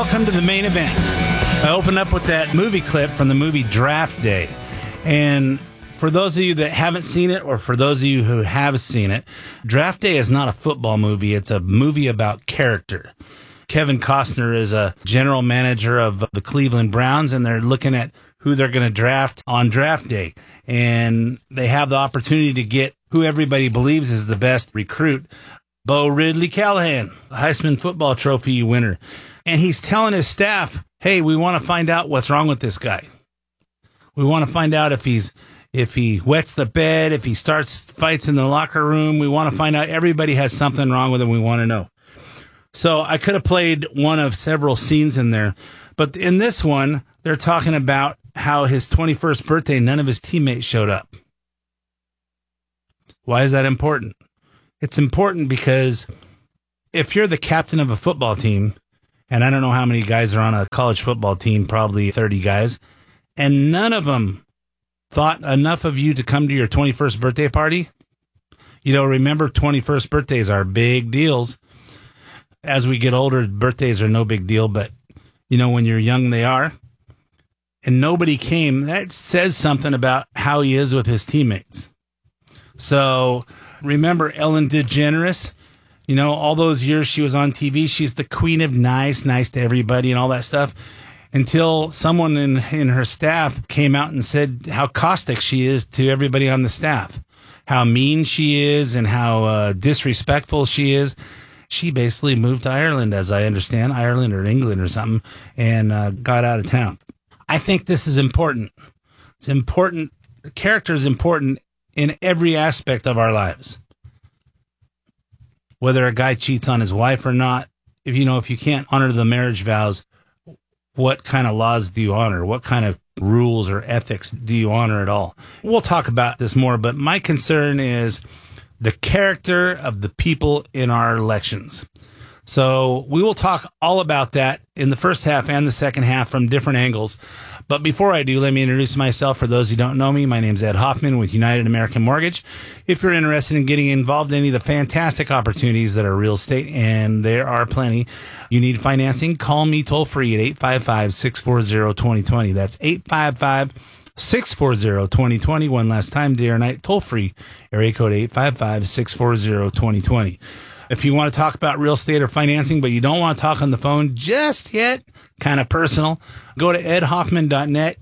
Welcome to the main event. I opened up with that movie clip from the movie Draft Day. And for those of you that haven't seen it, or for those of you who have seen it, Draft Day is not a football movie. It's a movie about character. Kevin Costner is a general manager of the Cleveland Browns, and they're looking at who they're going to draft on draft day. And they have the opportunity to get who everybody believes is the best recruit, Bo Ridley Callahan, Heisman Football Trophy winner. And he's telling his staff, hey, we want to find out what's wrong with this guy. We want to find out if he wets the bed, if he starts fights in the locker room. We want to find out everybody has something wrong with him. We want to know. So I could have played one of several scenes in there. But in this one, they're talking about how his 21st birthday, none of his teammates showed up. Why is that important? It's important because if you're the captain of a football team, and I don't know how many guys are on a college football team, probably 30 guys, and none of them thought enough of you to come to your 21st birthday party. You know, remember, 21st birthdays are big deals. As we get older, birthdays are no big deal, but, you know, when you're young, they are. And nobody came. That says something about how he is with his teammates. So remember Ellen DeGeneres? You know, all those years she was on TV, she's the queen of nice to everybody and all that stuff, until someone in her staff came out and said how caustic she is to everybody on the staff, how mean she is and how disrespectful she is. She basically moved to Ireland, as I understand, Ireland or England or something, and got out of town. I think this is important. It's important. Character is important in every aspect of our lives. Whether a guy cheats on his wife or not, if you can't honor the marriage vows, what kind of laws do you honor? What kind of rules or ethics do you honor at all? We'll talk about this more, but my concern is the character of the people in our elections. So we will talk all about that in the first half and the second half from different angles. But before I do, let me introduce myself. For those who don't know me, my name's Ed Hoffman with United American Mortgage. If you're interested in getting involved in any of the fantastic opportunities that are real estate, and there are plenty, you need financing, call me toll free at 855-640-2020. That's 855-640-2020. One last time, day or night, toll free, area code 855-640-2020. If you want to talk about real estate or financing, but you don't want to talk on the phone just yet, kind of personal, go to edhoffman.net,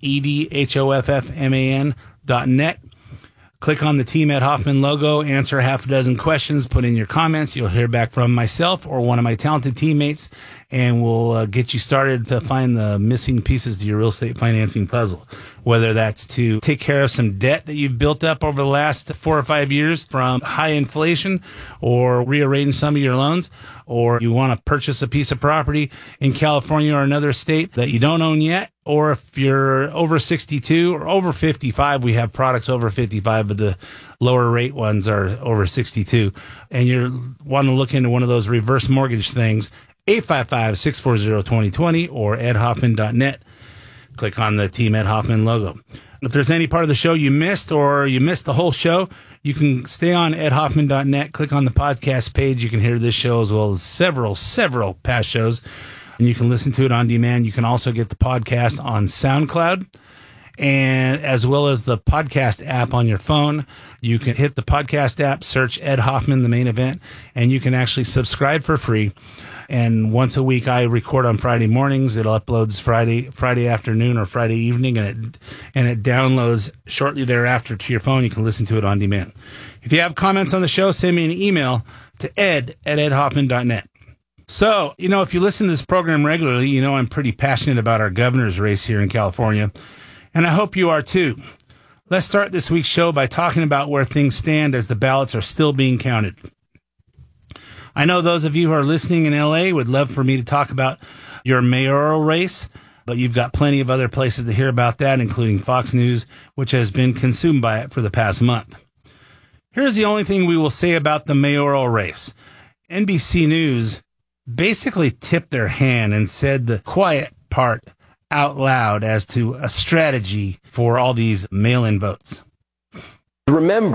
edhoffman.net. Click on the Team Ed Hoffman logo, answer half a dozen questions, put in your comments. You'll hear back from myself or one of my talented teammates, and we'll get you started to find the missing pieces to your real estate financing puzzle. Whether that's to take care of some debt that you've built up over the last 4 or 5 years from high inflation, or rearrange some of your loans, or you want to purchase a piece of property in California or another state that you don't own yet, or if you're over 62 or over 55, we have products over 55, but the lower rate ones are over 62, and you want to look into one of those reverse mortgage things, 855-640-2020 or edhoffman.net. Click on the Team Ed Hoffman logo. If there's any part of the show you missed, or you missed the whole show, you can stay on edhoffman.net, click on the podcast page. You can hear this show as well as several past shows, and you can listen to it on demand. You can also get the podcast on SoundCloud, and as well as the podcast app on your phone. You can hit the podcast app, search Ed Hoffman, the main event, and you can actually subscribe for free. And once a week, I record on Friday mornings. It uploads Friday afternoon or Friday evening, and it downloads shortly thereafter to your phone. You can listen to it on demand. If you have comments on the show, send me an email to ed@edhoffman.net. So, if you listen to this program regularly, I'm pretty passionate about our governor's race here in California, and I hope you are too. Let's start this week's show by talking about where things stand as the ballots are still being counted. I know those of you who are listening in LA would love for me to talk about your mayoral race, but you've got plenty of other places to hear about that, including Fox News, which has been consumed by it for the past month. Here's the only thing we will say about the mayoral race. NBC News basically tipped their hand and said the quiet part out loud as to a strategy for all these mail-in votes. Remember,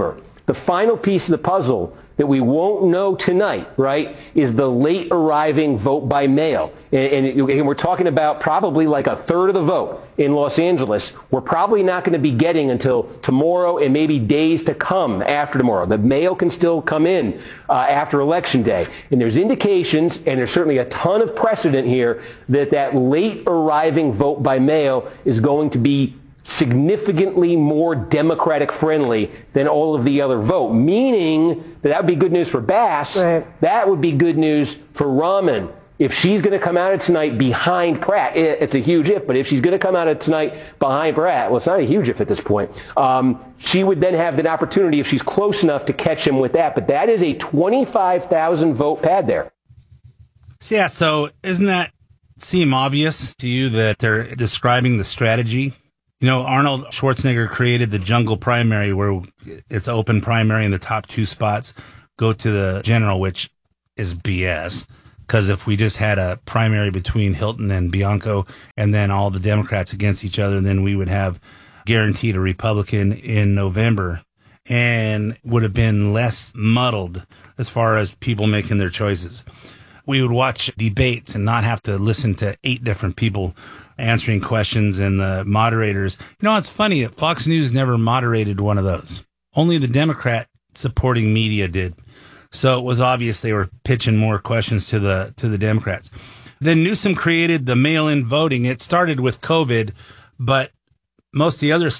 The final piece of the puzzle that we won't know tonight, right, is the late arriving vote by mail. And we're talking about probably like a third of the vote in Los Angeles. We're probably not going to be getting until tomorrow and maybe days to come after tomorrow. The mail can still come in after Election Day. And there's indications, and there's certainly a ton of precedent here, that that late arriving vote by mail is going to be significantly more Democratic friendly than all of the other vote, meaning that would be good news for Bass. Right. That would be good news for Rahman. If she's going to come out of tonight behind Pratt, it's a huge if, but if she's going to come out of tonight behind Pratt, well, it's not a huge if at this point, she would then have the opportunity, if she's close enough, to catch him with that. But that is a 25,000 vote pad there. Yeah, so doesn't that seem obvious to you that they're describing the strategy? You know, Arnold Schwarzenegger created the jungle primary, where it's open primary and the top two spots go to the general, which is BS. Because if we just had a primary between Hilton and Bianco and then all the Democrats against each other, then we would have guaranteed a Republican in November, and would have been less muddled as far as people making their choices. We would watch debates and not have to listen to 8 different people answering questions, and the moderators. You know, it's funny that Fox News never moderated one of those. Only the Democrat supporting media did. So it was obvious they were pitching more questions to the Democrats. Then Newsom created the mail-in voting. It started with COVID, but most of the other